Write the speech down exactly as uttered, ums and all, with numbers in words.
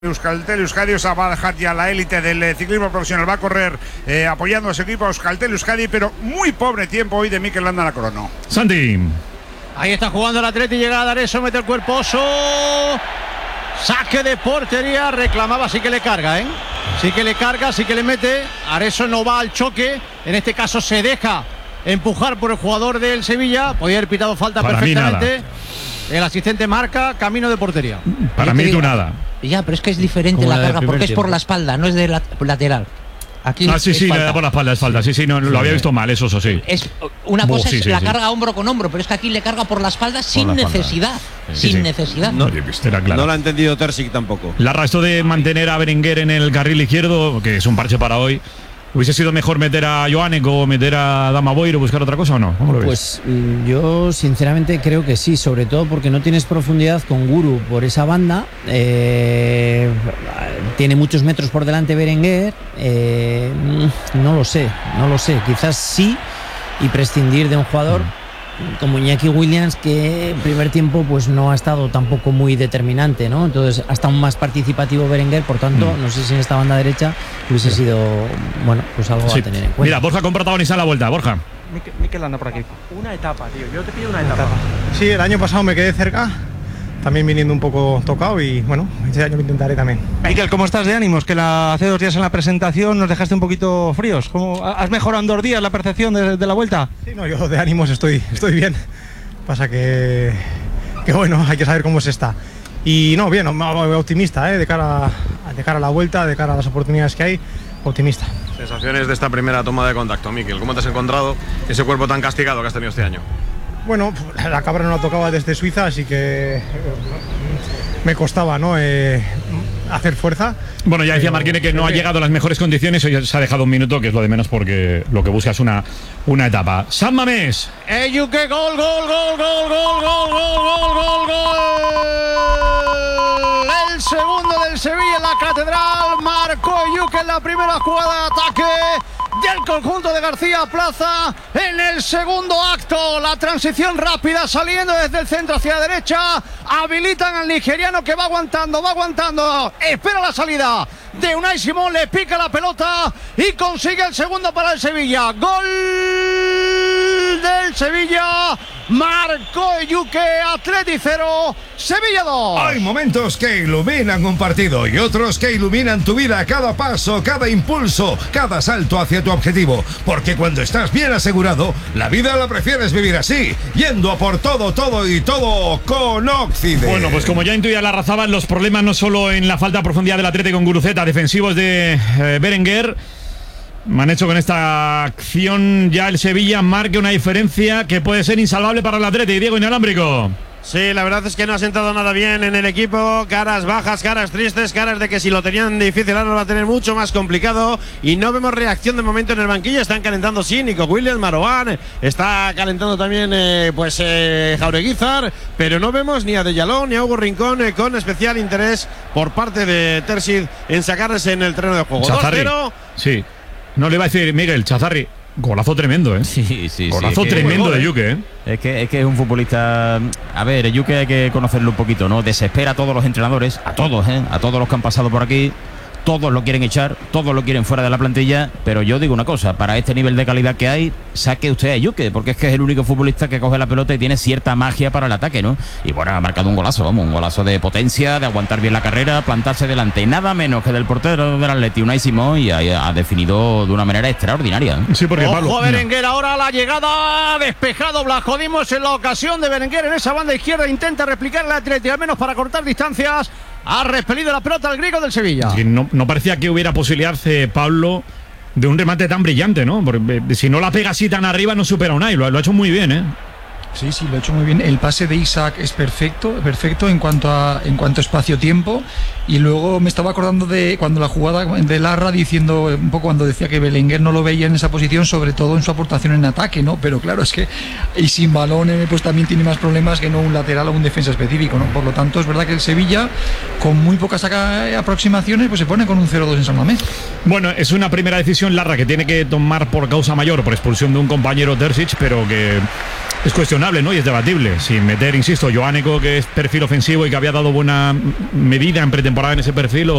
Euskaltel Euskadi, o sea, va a dejar ya la élite del eh, ciclismo profesional, va a correr eh, apoyando a su equipo Euskaltel Euskadi, pero muy pobre tiempo hoy de Mikel Landa Nacrono. Santi. Ahí está jugando el Atleti, llega a dar eso, mete el cuerpo Oso. Saque de portería, reclamaba, sí que le carga, ¿eh? Sí que le carga, sí que le mete. Areso no va al choque, en este caso se deja empujar por el jugador del Sevilla. Podía haber pitado falta Para perfectamente. El asistente marca camino de portería. Para mí tú nada. Ya, pero es que es diferente la, la carga porque es por la espalda, no es de la, lateral. Aquí ah, sí, sí, falta. le da por la espalda, es falta. Sí, sí, no, sí, lo había visto mal, eso, eso sí. Es, una cosa oh, sí, es sí, la sí. carga hombro con hombro, pero es que aquí le carga por la espalda por sin la necesidad. Sí, sin sí. necesidad. No, Era claro. No lo ha entendido Terzic tampoco. Larra, esto de mantener a Berenguer en el carril izquierdo, que es un parche para hoy. ¿Hubiese sido mejor meter a Joanek o meter a Dama Boiro o buscar otra cosa o no? ¿Cómo lo ves? Pues yo sinceramente creo que sí, sobre todo porque no tienes profundidad con Guru por esa banda. Eh, tiene muchos metros por delante Berenguer. Eh, no lo sé, no lo sé. Quizás sí, y prescindir de un jugador como Iñaki Williams, que en primer tiempo pues no ha estado tampoco muy determinante, ¿no? Entonces ha estado más participativo Berenguer, por tanto, mm. no sé si en esta banda derecha hubiese sido, bueno, pues algo sí. a tener en cuenta. Mira, Borja con protagonista en la vuelta, Borja. Mikel anda por aquí. Una etapa, tío, yo te pido una etapa. Sí, el año pasado me quedé cerca, también viniendo un poco tocado y bueno, este año lo intentaré también. Mikel, ¿cómo estás de ánimos? Que la, hace dos días en la presentación nos dejaste un poquito fríos. ¿Cómo, ¿Has mejorado en dos días la percepción de, de la vuelta? Sí, no, yo de ánimos estoy, estoy bien. Pasa que, que bueno, hay que saber cómo se está. Y no, bien, optimista, ¿eh? de, cara, de cara a la vuelta, de cara a las oportunidades que hay, optimista. Sensaciones de esta primera toma de contacto, Mikel. ¿Cómo te has encontrado ese cuerpo tan castigado que has tenido este año? Bueno, la cabra no la tocaba desde Suiza, así que me costaba, ¿no? Eh, hacer fuerza. Bueno, ya decía Marquine que no ha llegado a las mejores condiciones, hoy se ha dejado un minuto, que es lo de menos porque lo que busca es una, una etapa. San Mamés. Eyuke, gol, gol, gol, gol, gol, gol, gol, gol, gol, gol. El segundo del Sevilla en la Catedral, marcó Eyuke en la primera jugada de ataque del conjunto de García Plaza en el segundo acto. La transición rápida saliendo desde el centro hacia la derecha, habilitan al nigeriano que va aguantando, va aguantando, espera la salida de Unai Simón, le pica la pelota y consigue el segundo para el Sevilla. Gol del Sevilla, marcó Eyuke, Atleti cero, Sevilla dos. Hay momentos que iluminan un partido y otros que iluminan tu vida, cada paso, cada impulso, cada salto hacia tu objetivo, porque cuando estás bien asegurado, la vida la prefieres vivir así, yendo a por todo, todo y todo con Occident. Bueno, pues como ya intuía la Razábal, los problemas no solo en la falta de profundidad del Atleti con Guruceta, defensivos de eh, Berenguer. Me han hecho con esta acción ya el Sevilla marque una diferencia que puede ser insalvable para el Atleti. Diego Inalámbrico. Sí, la verdad es que no ha sentado nada bien en el equipo. Caras bajas, caras tristes, caras de que si lo tenían difícil ahora lo va a tener mucho más complicado. Y no vemos reacción de momento en el banquillo. Están calentando, sí, Nico Williams, Marouane. Está calentando también eh, pues eh, Jaureguizar. Pero no vemos ni a Deyalón ni a Hugo Rincón eh, con especial interés por parte de Terzic en sacarse en el terreno de juego. dos cero. Sí. No le iba a decir Miguel, Chazarri. Golazo tremendo, ¿eh? Sí, sí, Golazo sí, tremendo es que, de Eyuke, ¿eh? Es que, es que es un futbolista. A ver, Eyuke hay que conocerlo un poquito, ¿no? Desespera a todos los entrenadores, a todos, ¿eh? A todos los que han pasado por aquí. Todos lo quieren echar, todos lo quieren fuera de la plantilla, pero yo digo una cosa, para este nivel de calidad que hay, saque usted a Eyuke, porque es que es el único futbolista que coge la pelota y tiene cierta magia para el ataque, ¿no? Y bueno, ha marcado un golazo, vamos, un golazo de potencia, de aguantar bien la carrera, plantarse delante, nada menos que del portero del Atleti, Unai Simón, y ha, ha definido de una manera extraordinaria, ¿eh? Sí, porque Ojo Pablo, a Berenguer, ahora la llegada, despejado Blajodimos en la ocasión de Berenguer en esa banda izquierda, intenta replicar el Atleti, al menos para cortar distancias. Ha repelido la pelota al griego del Sevilla. No, no parecía que hubiera posibilidad, eh, Pablo, de un remate tan brillante, ¿no? Porque eh, si no la pega así tan arriba no supera a Unai, lo, lo ha hecho muy bien, ¿eh? Sí, sí, lo ha hecho muy bien. El pase de Isaac es perfecto, perfecto en cuanto a en cuanto a espacio-tiempo. Y luego me estaba acordando de cuando la jugada de Larra diciendo un poco cuando decía que Berenguer no lo veía en esa posición, sobre todo en su aportación en ataque, ¿no? Pero claro, es que y sin balón pues también tiene más problemas que no un lateral o un defensa específico, ¿no? Por lo tanto, es verdad que el Sevilla, con muy pocas aproximaciones, pues se pone con un cero dos en San Mamés. Bueno, es una primera decisión Larra que tiene que tomar por causa mayor, por expulsión de un compañero Terzic, pero que es cuestionable, ¿no? Y es debatible. Sin meter, insisto, Joánico, que es perfil ofensivo y que había dado buena medida en pretemporada en ese perfil, o